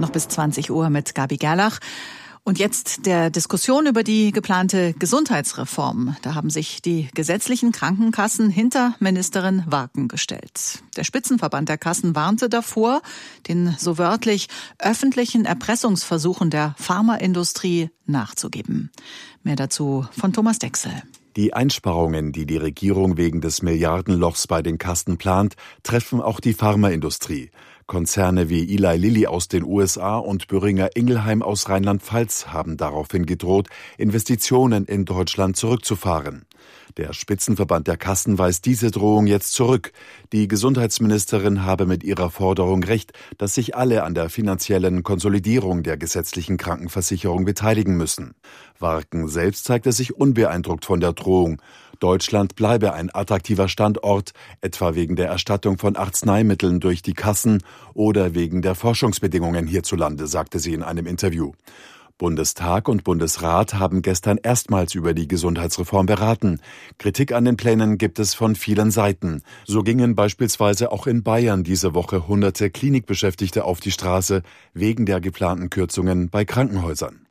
noch bis 20 Uhr mit Gabi Gerlach. Und jetzt der Diskussion über die geplante Gesundheitsreform. Da haben sich die gesetzlichen Krankenkassen hinter Ministerin Warken gestellt. Der Spitzenverband der Kassen warnte davor, den so wörtlich öffentlichen Erpressungsversuchen der Pharmaindustrie nachzugeben. Mehr dazu von Thomas Dexel. Die Einsparungen, die die Regierung wegen des Milliardenlochs bei den Kassen plant, treffen auch die Pharmaindustrie. Konzerne wie Eli Lilly aus den USA und Boehringer Ingelheim aus Rheinland-Pfalz haben daraufhin gedroht, Investitionen in Deutschland zurückzufahren. Der Spitzenverband der Kassen weist diese Drohung jetzt zurück. Die Gesundheitsministerin habe mit ihrer Forderung recht, dass sich alle an der finanziellen Konsolidierung der gesetzlichen Krankenversicherung beteiligen müssen. Warken selbst zeigte sich unbeeindruckt von der Drohung. Deutschland bleibe ein attraktiver Standort, etwa wegen der Erstattung von Arzneimitteln durch die Kassen oder wegen der Forschungsbedingungen hierzulande, sagte sie in einem Interview. Bundestag und Bundesrat haben gestern erstmals über die Gesundheitsreform beraten. Kritik an den Plänen gibt es von vielen Seiten. So gingen beispielsweise auch in Bayern diese Woche hunderte Klinikbeschäftigte auf die Straße wegen der geplanten Kürzungen bei Krankenhäusern.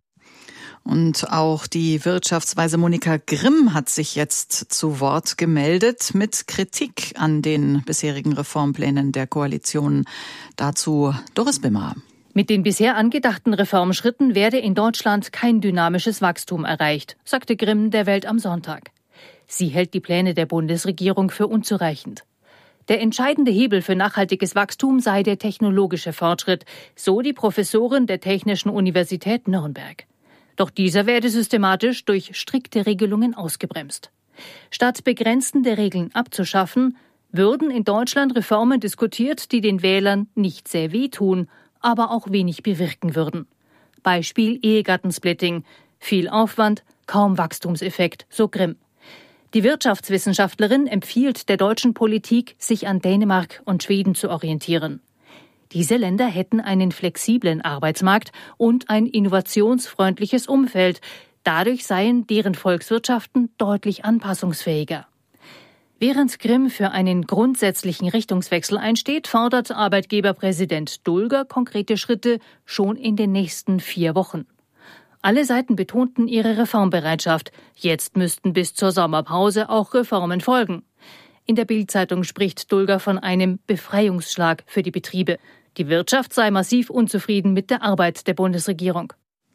Und auch die Wirtschaftsweise Monika Grimm hat sich jetzt zu Wort gemeldet mit Kritik an den bisherigen Reformplänen der Koalition. Dazu Doris Bimmer. Mit den bisher angedachten Reformschritten werde in Deutschland kein dynamisches Wachstum erreicht, sagte Grimm der Welt am Sonntag. Sie hält die Pläne der Bundesregierung für unzureichend. Der entscheidende Hebel für nachhaltiges Wachstum sei der technologische Fortschritt, so die Professorin der Technischen Universität Nürnberg. Doch dieser werde systematisch durch strikte Regelungen ausgebremst. Statt begrenzende Regeln abzuschaffen, würden in Deutschland Reformen diskutiert, die den Wählern nicht sehr wehtun, aber auch wenig bewirken würden. Beispiel Ehegattensplitting. Viel Aufwand, kaum Wachstumseffekt, so Grimm. Die Wirtschaftswissenschaftlerin empfiehlt der deutschen Politik, sich an Dänemark und Schweden zu orientieren. Diese Länder hätten einen flexiblen Arbeitsmarkt und ein innovationsfreundliches Umfeld. Dadurch seien deren Volkswirtschaften deutlich anpassungsfähiger. Während Grimm für einen grundsätzlichen Richtungswechsel einsteht, fordert Arbeitgeberpräsident Dulger konkrete Schritte schon in den nächsten 4 Wochen. Alle Seiten betonten ihre Reformbereitschaft. Jetzt müssten bis zur Sommerpause auch Reformen folgen. In der Bild-Zeitung spricht Dulger von einem Befreiungsschlag für die Betriebe. Die Wirtschaft sei massiv unzufrieden mit der Arbeit der Bundesregierung.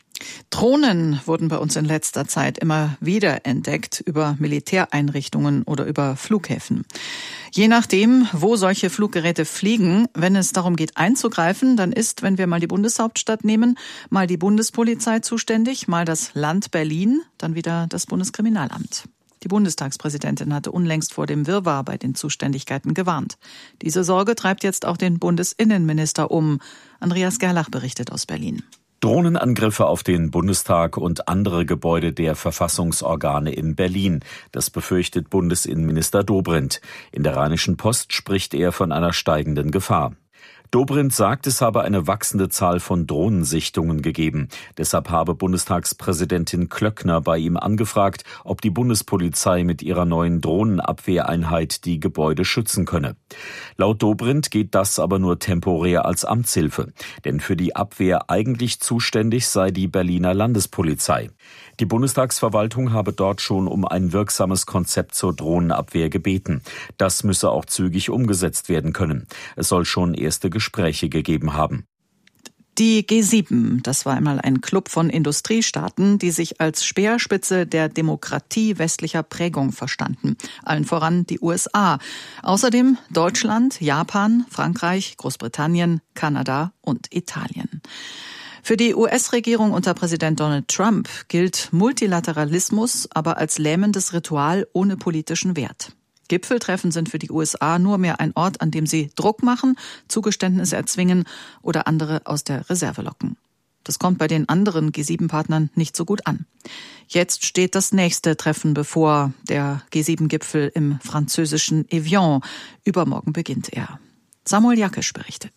Drohnen wurden bei uns in letzter Zeit immer wieder entdeckt über Militäreinrichtungen oder über Flughäfen. Je nachdem, wo solche Fluggeräte fliegen, wenn es darum geht einzugreifen, dann ist, wenn wir mal die Bundeshauptstadt nehmen, mal die Bundespolizei zuständig, mal das Land Berlin, dann wieder das Bundeskriminalamt. Die Bundestagspräsidentin hatte unlängst vor dem Wirrwarr bei den Zuständigkeiten gewarnt. Diese Sorge treibt jetzt auch den Bundesinnenminister um. Andreas Gerlach berichtet aus Berlin. Drohnenangriffe auf den Bundestag und andere Gebäude der Verfassungsorgane in Berlin. Das befürchtet Bundesinnenminister Dobrindt. In der Rheinischen Post spricht er von einer steigenden Gefahr. Dobrindt sagt, es habe eine wachsende Zahl von Drohnensichtungen gegeben. Deshalb habe Bundestagspräsidentin Klöckner bei ihm angefragt, ob die Bundespolizei mit ihrer neuen Drohnenabwehreinheit die Gebäude schützen könne. Laut Dobrindt geht das aber nur temporär als Amtshilfe. Denn für die Abwehr eigentlich zuständig sei die Berliner Landespolizei. Die Bundestagsverwaltung habe dort schon um ein wirksames Konzept zur Drohnenabwehr gebeten. Das müsse auch zügig umgesetzt werden können. Es soll schon erste Gespräche gegeben haben. Die G7, das war einmal ein Club von Industriestaaten, die sich als Speerspitze der Demokratie westlicher Prägung verstanden. Allen voran die USA. Außerdem Deutschland, Japan, Frankreich, Großbritannien, Kanada und Italien. Für die US-Regierung unter Präsident Donald Trump gilt Multilateralismus aber als lähmendes Ritual ohne politischen Wert. Gipfeltreffen sind für die USA nur mehr ein Ort, an dem sie Druck machen, Zugeständnisse erzwingen oder andere aus der Reserve locken. Das kommt bei den anderen G7-Partnern nicht so gut an. Jetzt steht das nächste Treffen bevor, der G7-Gipfel im französischen Evian. Übermorgen beginnt er. Samuel Jakisch berichtet.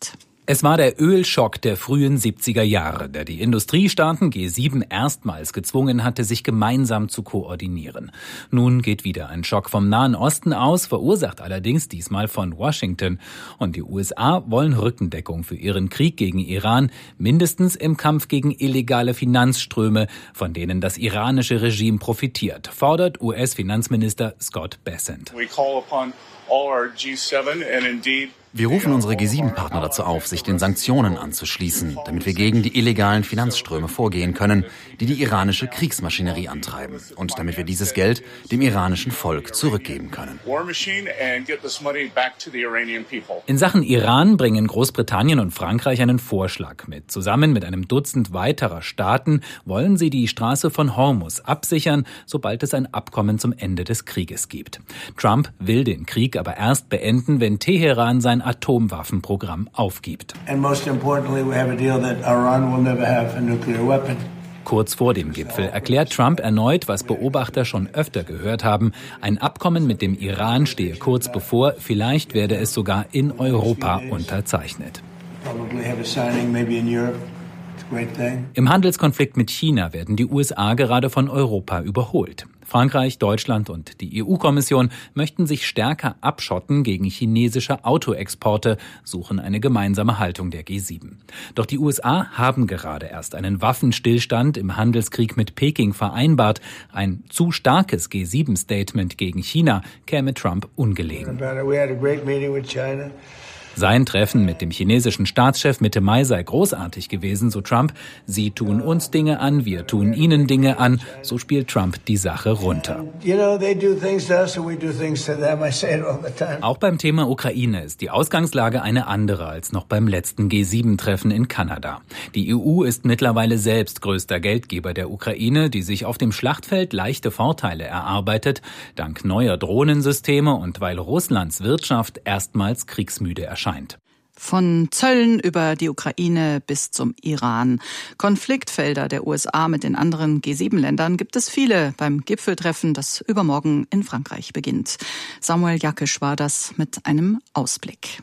Es war der Ölschock der frühen 70er Jahre, der die Industriestaaten G7 erstmals gezwungen hatte, sich gemeinsam zu koordinieren. Nun geht wieder ein Schock vom Nahen Osten aus, verursacht allerdings diesmal von Washington. Und die USA wollen Rückendeckung für ihren Krieg gegen Iran, mindestens im Kampf gegen illegale Finanzströme, von denen das iranische Regime profitiert, fordert US-Finanzminister Scott Bessent. Wir rufen unsere G7-Partner dazu auf, sich den Sanktionen anzuschließen, damit wir gegen die illegalen Finanzströme vorgehen können, die die iranische Kriegsmaschinerie antreiben und damit wir dieses Geld dem iranischen Volk zurückgeben können. In Sachen Iran bringen Großbritannien und Frankreich einen Vorschlag mit. Zusammen mit einem Dutzend weiterer Staaten wollen sie die Straße von Hormuz absichern, sobald es ein Abkommen zum Ende des Krieges gibt. Trump will den Krieg aber erst beenden, wenn Teheran sein Atomwaffenprogramm aufgibt. Kurz vor dem Gipfel erklärt Trump erneut, was Beobachter schon öfter gehört haben. Ein Abkommen mit dem Iran stehe kurz bevor, vielleicht werde es sogar in Europa unterzeichnet. Im Handelskonflikt mit China werden die USA gerade von Europa überholt. Frankreich, Deutschland und die EU-Kommission möchten sich stärker abschotten gegen chinesische Autoexporte, suchen eine gemeinsame Haltung der G7. Doch die USA haben gerade erst einen Waffenstillstand im Handelskrieg mit Peking vereinbart. Ein zu starkes G7-Statement gegen China käme Trump ungelegen. Sein Treffen mit dem chinesischen Staatschef Mitte Mai sei großartig gewesen, so Trump. Sie tun uns Dinge an, wir tun ihnen Dinge an. So spielt Trump die Sache runter. Auch beim Thema Ukraine ist die Ausgangslage eine andere als noch beim letzten G7-Treffen in Kanada. Die EU ist mittlerweile selbst größter Geldgeber der Ukraine, die sich auf dem Schlachtfeld leichte Vorteile erarbeitet, dank neuer Drohnensysteme und weil Russlands Wirtschaft erstmals kriegsmüde erscheint. Von Zöllen über die Ukraine bis zum Iran. Konfliktfelder der USA mit den anderen G7-Ländern gibt es viele beim Gipfeltreffen, das übermorgen in Frankreich beginnt. Samuel Jakisch war das mit einem Ausblick.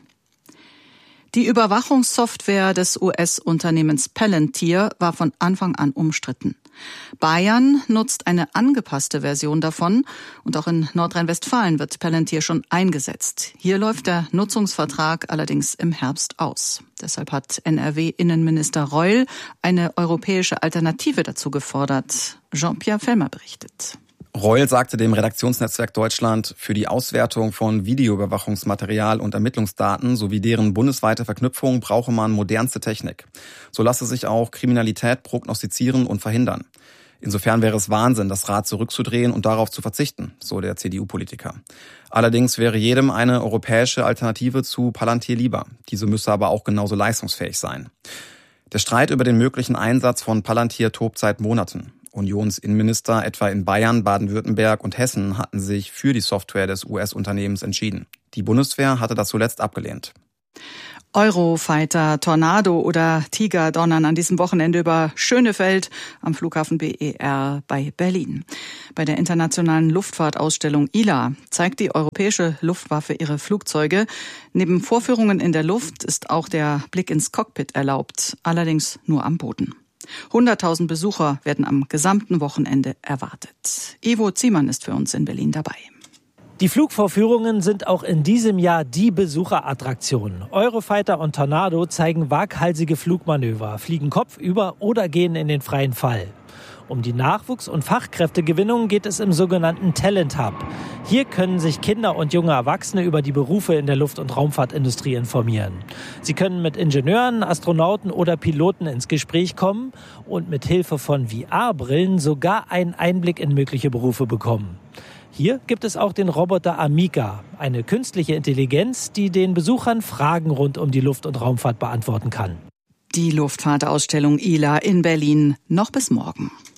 Die Überwachungssoftware des US-Unternehmens Palantir war von Anfang an umstritten. Bayern nutzt eine angepasste Version davon und auch in Nordrhein-Westfalen wird Palantir schon eingesetzt. Hier läuft der Nutzungsvertrag allerdings im Herbst aus. Deshalb hat NRW-Innenminister Reul eine europäische Alternative dazu gefordert. Jean-Pierre Fellmer berichtet. Reul sagte dem Redaktionsnetzwerk Deutschland, für die Auswertung von Videoüberwachungsmaterial und Ermittlungsdaten sowie deren bundesweite Verknüpfung brauche man modernste Technik. So lasse sich auch Kriminalität prognostizieren und verhindern. Insofern wäre es Wahnsinn, das Rad zurückzudrehen und darauf zu verzichten, so der CDU-Politiker. Allerdings wäre jedem eine europäische Alternative zu Palantir lieber. Diese müsse aber auch genauso leistungsfähig sein. Der Streit über den möglichen Einsatz von Palantir tobt seit Monaten. Unionsinnenminister etwa in Bayern, Baden-Württemberg und Hessen hatten sich für die Software des US-Unternehmens entschieden. Die Bundeswehr hatte das zuletzt abgelehnt. Eurofighter, Tornado oder Tiger donnern an diesem Wochenende über Schönefeld am Flughafen BER bei Berlin. Bei der internationalen Luftfahrtausstellung ILA zeigt die europäische Luftwaffe ihre Flugzeuge. Neben Vorführungen in der Luft ist auch der Blick ins Cockpit erlaubt, allerdings nur am Boden. 100.000 Besucher werden am gesamten Wochenende erwartet. Ivo Ziemann ist für uns in Berlin dabei. Die Flugvorführungen sind auch in diesem Jahr die Besucherattraktion. Eurofighter und Tornado zeigen waghalsige Flugmanöver, fliegen kopfüber oder gehen in den freien Fall. Um die Nachwuchs- und Fachkräftegewinnung geht es im sogenannten Talent Hub. Hier können sich Kinder und junge Erwachsene über die Berufe in der Luft- und Raumfahrtindustrie informieren. Sie können mit Ingenieuren, Astronauten oder Piloten ins Gespräch kommen und mit Hilfe von VR-Brillen sogar einen Einblick in mögliche Berufe bekommen. Hier gibt es auch den Roboter Amiga, eine künstliche Intelligenz, die den Besuchern Fragen rund um die Luft- und Raumfahrt beantworten kann. Die Luftfahrtausstellung ILA in Berlin noch bis morgen.